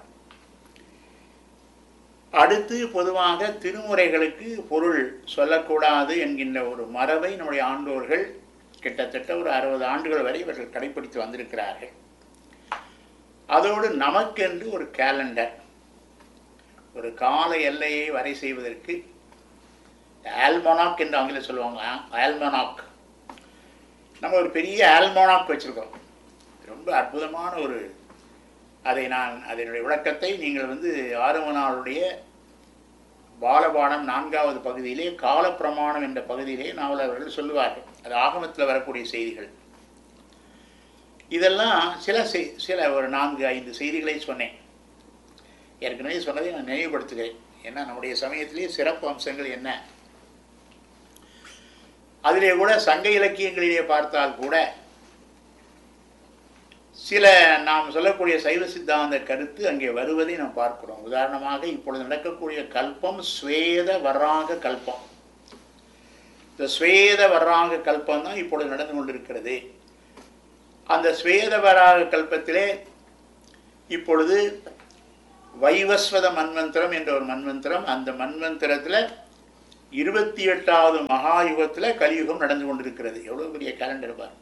அடுத்து பொதுவாக திருமுறைகளுக்கு பொருள் சொல்லக்கூடாது என்கின்ற ஒரு மரபை நம்முடைய ஆண்டோர்கள் கிட்டத்தட்ட ஒரு 60 ஆண்டுகள் வரை இவர்கள் கடைப்பிடித்து வந்திருக்கிறார்கள். அதோடு நமக்கென்று ஒரு கேலண்டர், ஒரு கால எல்லையை வரை செய்வதற்கு ஆல்மனாக் என்று ஆங்கிலம் சொல்லுவாங்க. ஆல்மனாக், நம்ம ஒரு பெரிய ஆல்மனாக் வச்சுருக்கோம். ரொம்ப அற்புதமான ஒரு, அதனுடைய விளக்கத்தை நீங்கள் ஆறுமனாருடைய பாலபாடம் 4வது பகுதியிலே காலப்பிரமாணம் என்ற பகுதியிலே நாவல் அவர்கள் சொல்லுவார்கள். அது ஆகமத்தில் வரக்கூடிய செய்திகள். இதெல்லாம் சில ஒரு 4-5 செய்திகளை சொன்னேன். ஏற்கனவே சொன்னதை நான் நினைவுபடுத்துகிறேன். ஏன்னா நம்முடைய சமயத்திலே சிறப்பு அம்சங்கள் என்ன, அதிலே கூட சங்க இலக்கியங்களிலே பார்த்தால் கூட சில நாம் சொல்லக்கூடிய சைவ சித்தாந்த கருத்து அங்கே வருவதை நாம் பார்க்கிறோம். உதாரணமாக இப்பொழுது நடக்கக்கூடிய கல்பம் ஸ்வேத வராக கல்பம். இந்த ஸ்வேத வராக கல்பம் தான் இப்பொழுது நடந்து கொண்டிருக்கிறது. அந்த ஸ்வேத வராக கல்பத்திலே இப்பொழுது வைவஸ்வத மன்வந்திரம் என்ற ஒரு மன்வந்திரம், அந்த மன்வந்திரத்தில் 28வது மகாயுகத்தில் கலியுகம் நடந்து கொண்டிருக்கிறது. எவ்வளோ பெரிய கேலண்டர் பாரு.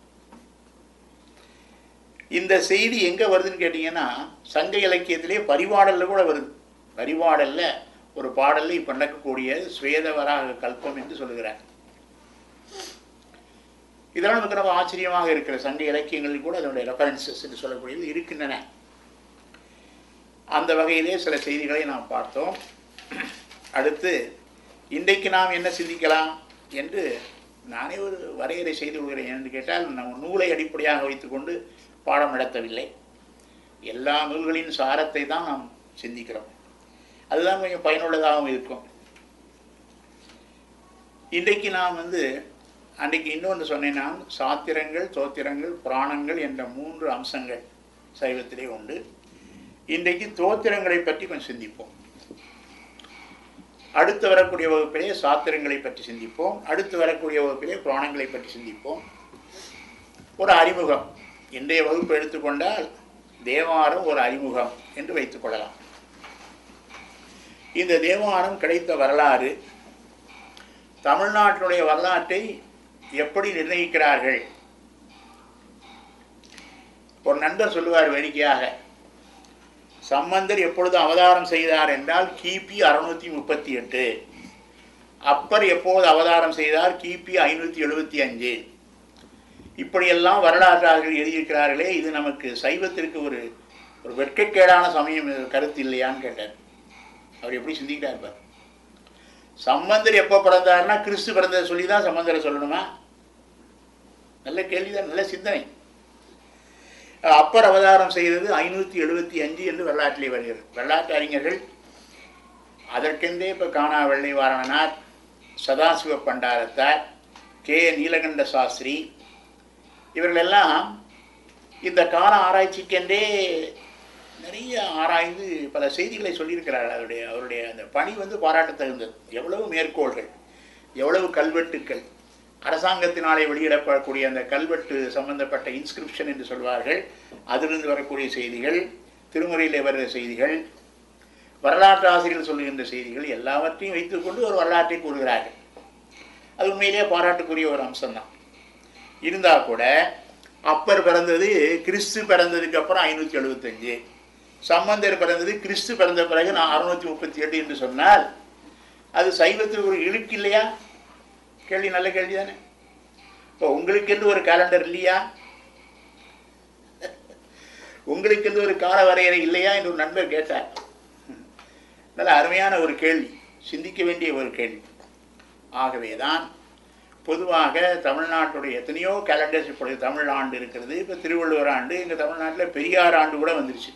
இந்த செய்தி எங்கே வருதுன்னு கேட்டிங்கன்னா சங்க இலக்கியத்திலே பரிபாடலில் கூட வருது. பரிபாடலில் ஒரு பாடலில் இப்போ நடக்கக்கூடிய ஸ்வேதவராக கல்பம் என்று சொல்லுகிறார். இதெல்லாம் நமக்கு ரொம்ப ஆச்சரியமாக இருக்கிற சங்க இலக்கியங்களில் கூட அதனுடைய ரெஃபரன்சஸ் என்று சொல்லக்கூடியது இருக்கின்றன. அந்த வகையிலே சில செய்திகளை நாம் பார்த்தோம். அடுத்து இன்றைக்கு நாம் என்ன சிந்திக்கலாம் என்று நானே ஒரு வரையறை செய்து கொள்கிறேன். என்று கேட்டால் நம்ம நூலை அடிப்படையாக வைத்துக்கொண்டு பாடம் நடத்தவில்லை. எல்லா நூல்களின் சாரத்தை தான் நாம் சிந்திக்கிறோம். அதுதான் கொஞ்சம் பயனுள்ளதாகவும் இருக்கும். இன்றைக்கு நாம் அன்றைக்கு இன்னொன்று சொன்னேன். நான் சாத்திரங்கள், தோத்திரங்கள், புராணங்கள் என்ற 3 அம்சங்கள் சைவத்திலே உண்டு. இன்றைக்கு தோத்திரங்களை பற்றி கொஞ்சம் சிந்திப்போம். அடுத்து வரக்கூடிய வகுப்பிலே சாத்திரங்களை பற்றி சிந்திப்போம். அடுத்து வரக்கூடிய வகுப்பிலே புராணங்களை பற்றி சிந்திப்போம். ஒரு அறிமுகம், இன்றைய வகுப்பு எடுத்துக்கொண்டால் தேவாரம் ஒரு அறிமுகம் என்று வைத்துக் கொள்ளலாம். இந்த தேவாரம் கிடைத்த வரலாறு, தமிழ்நாட்டினுடைய வரலாற்றை எப்படி நிர்ணயிக்கிறார்கள்? ஒரு நண்பர் சொல்லுவார் வேடிக்கையாக, சம்பந்தர் எப்பொழுது அவதாரம் செய்தார் என்றால் கிபி 638, அப்பர் எப்போது அவதாரம் செய்தார் கிபி 575. இப்படியெல்லாம் வரலாற்றாளர்கள் எழுதியிருக்கிறார்களே, இது நமக்கு சைவத்திற்கு ஒரு வெட்கக்கேடான சமயம் கருத்து இல்லையான்னு கேட்டார். அவர் எப்படி சிந்திக்கிறார் பார். சம்பந்தர் எப்போ பிறந்தார்னா கிறிஸ்து பிறந்ததை சொல்லி தான் சம்பந்தரை சொல்லணுமா? நல்ல கேள்விதான், நல்ல சிந்தனை. அப்பர் அவதாரம் செய்தது 575 என்று வரலாற்றிலே வருகிறது. வரலாற்று அறிஞர்கள் அதற்கென்றே இப்போ காணா வெள்ளை வாரணனார், சதாசிவ பண்டாரத்தார், கே நீலகண்ட சாஸ்திரி, இவர்களெல்லாம் இந்த கால ஆராய்ச்சிக்கென்றே நிறைய ஆராய்ந்து பல செய்திகளை சொல்லியிருக்கிறார்கள். அவருடைய அந்த பணி பாராட்ட தகுந்தது. எவ்வளவு மேற்கோள்கள், எவ்வளவு கல்வெட்டுக்கள், அரசாங்கத்தினாலே வெளியிடப்படக்கூடிய அந்த கல்வெட்டு சம்பந்தப்பட்ட இன்ஸ்கிரிப்ஷன் என்று சொல்வார்கள், அதிலிருந்து வரக்கூடிய செய்திகள், திருமுறையில் வருகிற செய்திகள், வரலாற்று ஆசிரியர்கள் சொல்லுகின்ற செய்திகள், எல்லாவற்றையும் வைத்துக்கொண்டு ஒரு வரலாற்றை கூறுகிறார்கள். அது உண்மையிலேயே பாராட்டுக்குரிய ஒரு அம்சம்தான். இருந்தால் கூட அப்பர் பிறந்தது கிறிஸ்து பிறந்ததுக்கு அப்புறம் 575, சம்பந்தர் பிறந்தது கிறிஸ்து பிறந்த பிறகு 638 என்று சொன்னால் அது சைவத்தில் ஒரு இழுக்கு இல்லையா? கேள்வி நல்ல கேள்வி தானே. இப்போ உங்களுக்கென்று ஒரு கேலண்டர் இல்லையா? உங்களுக்கென்று ஒரு கால வரையறை இல்லையா என்று ஒரு நண்பர் கேட்டார். நல்ல அருமையான ஒரு கேள்வி, சிந்திக்க வேண்டிய ஒரு கேள்வி. ஆகவேதான் பொதுவாக தமிழ்நாட்டுடைய எத்தனையோ கேலண்டர்ஸ் இப்பொழுது தமிழ் ஆண்டு இருக்கிறது. இப்போ திருவள்ளுவர் ஆண்டு, எங்கள் தமிழ்நாட்டில் பெரியார் ஆண்டு கூட வந்துருச்சு.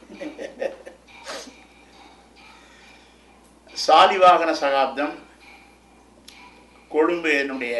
சாலிவாகன சகாப்தம், கொழும்பு என்னுடைய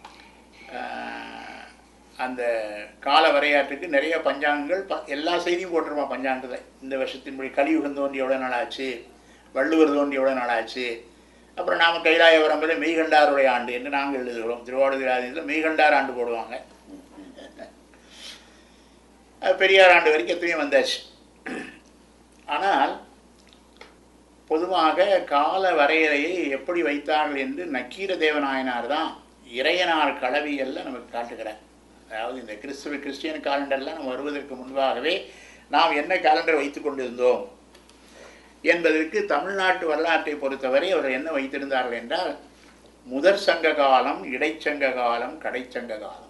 அந்த கால வரையாற்றுக்கு நிறைய பஞ்சாங்கங்கள், எல்லா செய்தியும் போட்டிருப்பான் பஞ்சாங்கத்தில். இந்த வருஷத்தின்படி கலியுகம் தோன்றி எவ்வளோ நாளாச்சு, வள்ளுவர் தோன்றி எவ்வளோ நாளாச்சு. அப்புறம் நாம் கைலாய வரம்பில் மெய்கண்டாருடைய ஆண்டு என்று நாங்கள் எழுதுகிறோம். திருவாவடுதுறை மெய்கண்டார் ஆண்டு போடுவாங்க. பெரியார் ஆண்டு வரைக்கும் எத்தனையும் வந்தாச்சு. ஆனால் பொதுவாக கால வரையறையை எப்படி வைத்தார்கள் என்று நக்கீர தேவநாயனார் தான் இறையனார் களவியல்ல நமக்கு காட்டுகிறார். அதாவது இந்த கிறிஸ்டியன் காலண்டர்லாம் நம்ம வருவதற்கு முன்பாகவே நாம் என்ன காலண்டர் வைத்து கொண்டிருந்தோம் என்பதற்கு தமிழ்நாட்டு வரலாற்றை பொறுத்தவரை அவர் என்ன வைத்திருந்தார்கள் என்றால், முதற் சங்க காலம், இடைச்சங்க காலம், கடைச்சங்க காலம்.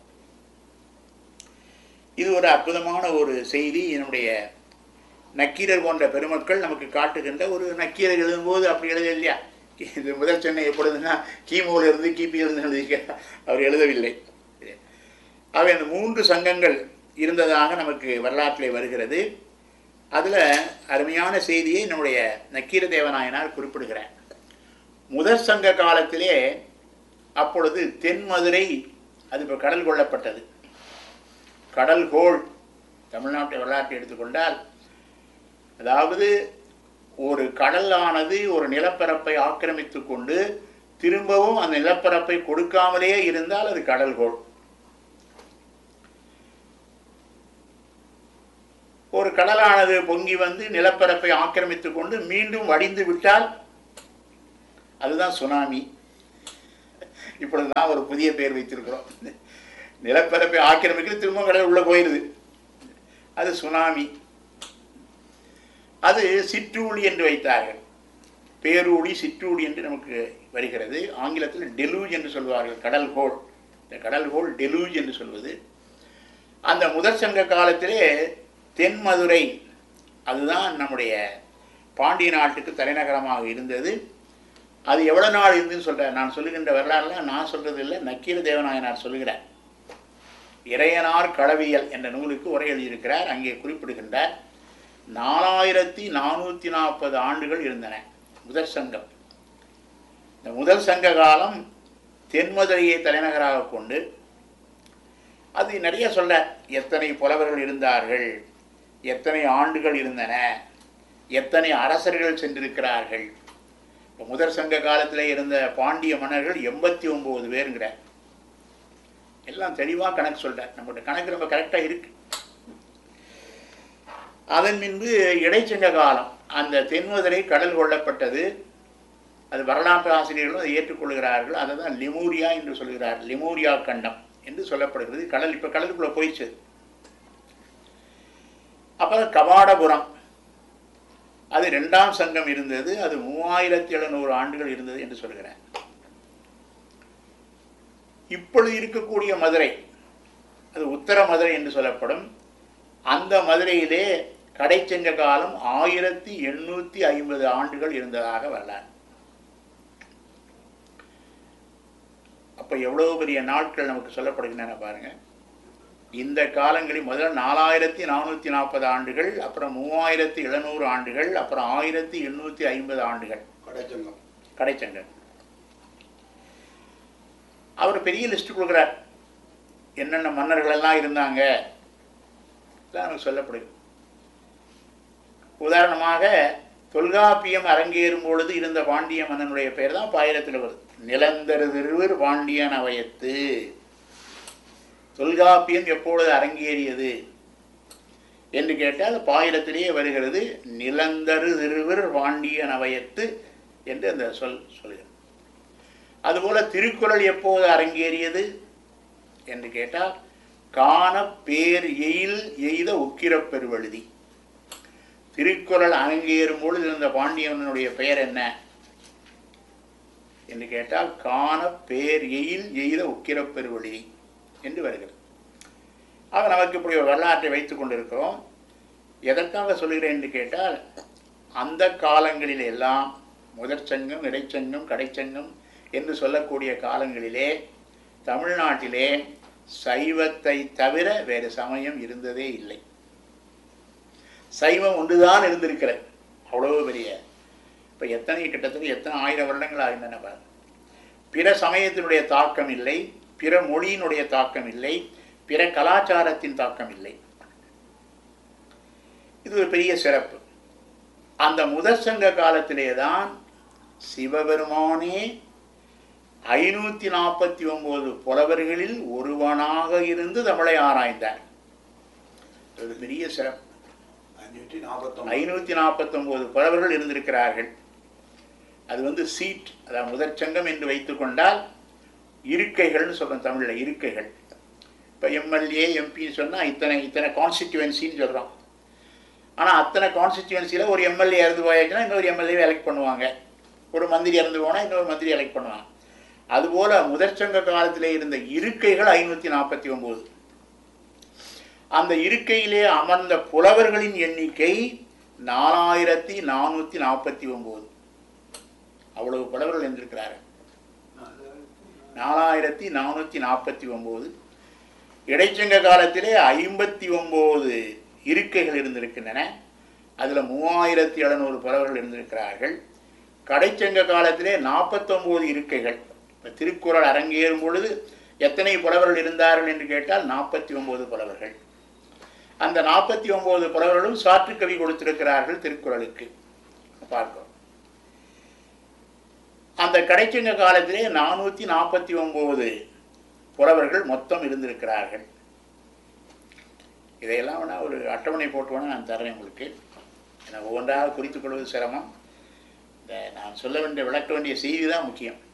இது ஒரு அற்புதமான ஒரு செய்தி. என்னுடைய நக்கீரர் போன்ற பெருமக்கள் நமக்கு காட்டுகின்ற ஒரு நக்கீரர் எழுதும்போது அப்படி எழுத இல்லையா, இது முதல் சென்னை எப்பொழுதுன்னா கிமுவில் இருந்து கிபியிலிருந்து எழுதிக்க அவர் எழுதவில்லை. அவை அந்த 3 சங்கங்கள் இருந்ததாக நமக்கு வரலாற்றிலே வருகிறது. அதில் அருமையான செய்தியை நம்முடைய நக்கீர தேவநாயனார் குறிப்பிடுகிறார். முதற் சங்க காலத்திலே அப்பொழுது தென்மதுரை அது இப்போ கடல் கொள்ளப்பட்டது. கடல்கோள் தமிழ்நாட்டு வரலாற்றை எடுத்துக்கொண்டால், அதாவது ஒரு கடலானது ஒரு நிலப்பரப்பை ஆக்கிரமித்து கொண்டு திரும்பவும் அந்த நிலப்பரப்பை கொடுக்காமலே இருந்தால் அது கடல்கோள். ஒரு கடலானது பொங்கி வந்து நிலப்பரப்பை ஆக்கிரமித்து கொண்டு மீண்டும் வடிந்து விட்டால் அதுதான் சுனாமி. இப்பொழுதுதான் ஒரு புதிய பெயர் வைத்திருக்கிறோம். நிலப்பரப்பை ஆக்கிரமிக்கிறது திரும்ப கடல் உள்ள போயிடுது, அது சுனாமி. அது சிற்றூழி என்று வைத்தார்கள். பேரூழி சிற்றூழி என்று நமக்கு வருகிறது. ஆங்கிலத்தில் டெலூஜ் என்று சொல்வார்கள். கடல்கோள், இந்த கடல்கோள் டெலூஜ் என்று சொல்வது. அந்த முதற் சங்க காலத்திலே தென்மதுரை அதுதான் நம்முடைய பாண்டிய நாட்டுக்கு தலைநகரமாக இருந்தது. அது எவ்வளோ நாள் இருந்துன்னு சொல்கிறார். நான் சொல்லுகின்ற வரலாறுலாம் நான் சொல்கிறது இல்லை, நக்கீர தேவநாயனார் சொல்லுகிறார். இறையனார் களவியல் என்ற நூலுக்கு உரை எழுதியிருக்கிறார். அங்கே குறிப்பிடுகின்றார், 4440 ஆண்டுகள் இருந்தன முதற் சங்கம். இந்த முதல் சங்க காலம் தென்மதுரையை தலைநகராக கொண்டு, அது நிறைய சொல்ல, எத்தனை புலவர்கள் இருந்தார்கள், எத்தனை ஆண்டுகள் இருந்தன, எத்தனை அரசர்கள் சென்றிருக்கிறார்கள். இப்போ முதற் சங்க காலத்தில் இருந்த பாண்டிய மன்னர்கள் 89 பேருங்கிறார். எல்லாம் தெளிவாக கணக்கு சொல்கிறார். நம்மளோட கணக்கு ரொம்ப கரெக்டாக இருக்கு. அதன் பின்பு இடைச்சங்க காலம், அந்த தென்மதுரை கடல் கொள்ளப்பட்டது. அது வரலாற்று ஆசிரியர்களும் அதை ஏற்றுக்கொள்கிறார்கள். அதை தான் லிமூரியா என்று சொல்கிறார். லிமூரியா கண்டம் என்று சொல்லப்படுகிறது. கடல் இப்போ கடலுக்குள்ளே போயிடுச்சு. அப்புறம் கபாடபுரம், அது 2ஆம் சங்கம் இருந்தது. அது 3700 ஆண்டுகள் இருந்தது என்று சொல்கிறார். இப்பொழுது இருக்கக்கூடிய மதுரை, அது உத்தர மதுரை என்று சொல்லப்படும். அந்த மதுரையிலே கடைச்சங்க காலம் 1850 ஆண்டுகள் இருந்ததாக வரலாறு. அப்போ எவ்வளோ பெரிய நாட்கள் நமக்கு சொல்லப்படுகின்றன பாருங்க. இந்த காலங்களில் முதல்ல 4440 ஆண்டுகள், அப்புறம் 3700 ஆண்டுகள், அப்புறம் 1850 ஆண்டுகள் கடைச்சங்கம். அவர் பெரிய லிஸ்ட் கொடுக்குறார், என்னென்ன மன்னர்கள் எல்லாம் இருந்தாங்க நமக்கு சொல்லப்படுது. உதாரணமாக தொல்காப்பியம் அரங்கேறும் பொழுது இருந்த பாண்டிய மன்னனுடைய பெயர் தான் பாயிரத்தில் வருது. நிலந்தரு திருவர் பாண்டியன் அவையத்து. தொல்காப்பியம் எப்பொழுது அரங்கேறியது என்று கேட்டால் பாயிரத்திலேயே வருகிறது. நிலந்தரு திருவர் பாண்டியன் அவையத்து என்று அந்த சொல்கிறது. அதுபோல திருக்குறள் எப்போது அரங்கேறியது என்று கேட்டால் காண பேர் எயில் எய்த உக்கிரப் பெருவழுதி. திருக்குறள் அரங்கேறும் பொழுது இருந்த பாண்டியனுடைய பெயர் என்ன என்று கேட்டால் காண பேர் எயில் எய்த உக்கிரப் பெருவழுதி என்று வருகிறது. ஆக நமக்கு இப்படி ஒரு வரலாற்றை வைத்துக் கொண்டிருக்கிறோம். எதற்காக சொல்கிறேன் என்று கேட்டால், அந்த காலங்களில் எல்லாம் முதற் சங்கம், இடைச்சங்கம், கடைச்சங்கம் என்று சொல்லக்கூடிய காலங்களிலே தமிழ்நாட்டிலே சைவத்தை தவிர வேறு சமயம் இருந்ததே இல்லை. சைவம் ஒன்றுதான் இருந்திருக்கிறது. அவ்வளவு பெரிய, இப்போ கிட்டத்தட்ட எத்தனை 1000 வருடங்கள் ஆகின்றன பாருங்க. பிற சமயத்தினுடைய தாக்கம் இல்லை, பிற மொழியினுடைய தாக்கம் இல்லை, பிற கலாச்சாரத்தின் தாக்கம் இல்லை. இது ஒரு பெரிய சிறப்பு. அந்த முதற் சங்க காலத்திலே தான் சிவபெருமானே 549 புலவர்களில் ஒருவனாக இருந்து தமிழை ஆராய்ந்தார். ஒரு பெரிய சிறப்பு. 549 549 புலவர்கள் இருந்திருக்கிறார்கள். அது சீட், அதாவது முதற்சங்கம் என்று வைத்துக் கொண்டால் இருக்கைகள்னு சொல்கிறோம் தமிழில், இருக்கைகள். இப்போ எம்எல்ஏ எம்பின்னு சொன்னால் இத்தனை கான்ஸ்டிடியூவன்சின்னு சொல்கிறோம். ஆனால் அத்தனை கான்ஸ்டிடியூவன்சியில் ஒரு எம்எல்ஏ இறந்து போயாச்சுன்னா இன்னொரு எம்எல்ஏவை எலெக்ட் பண்ணுவாங்க, ஒரு மந்திரி இறந்து போனால் இன்னொரு மந்திரி எலெக்ட் பண்ணுவாங்க. அதுபோல் முதற்சங்க காலத்தில் இருந்த இருக்கைகள் 549. அந்த இருக்கையிலே அமர்ந்த புலவர்களின் எண்ணிக்கை 4449. அவ்வளவு புலவர்கள் இருந்திருக்கிறார்கள். 4449. இடைச்சங்க காலத்திலே 59 இருக்கைகள் இருந்திருக்கின்றன. அதில் 3700 புலவர்கள் இருந்திருக்கிறார்கள். கடைச்சங்க காலத்திலே 49 இருக்கைகள். இப்போ திருக்குறள் அரங்கேறும் பொழுது எத்தனை புலவர்கள் இருந்தார்கள் என்று கேட்டால் 49 புலவர்கள். அந்த 49 புலவர்களும் சாற்று கவி கொடுத்திருக்கிறார்கள் திருக்குறளுக்கு. பார்க்கிறோம். அந்த கடைச்சங்க காலத்திலே 449 புலவர்கள் மொத்தம் இருந்திருக்கிறார்கள். இதையெல்லாம் வேணா ஒரு அட்டவணை போட்டு வேணா நான் தர்றேன் உங்களுக்கு. ஏன்னா ஒவ்வொன்றாக குறித்துக் கொள்வது சிரமம். நான் சொல்ல வேண்டிய விளக்க வேண்டிய செய்தி தான் முக்கியம்.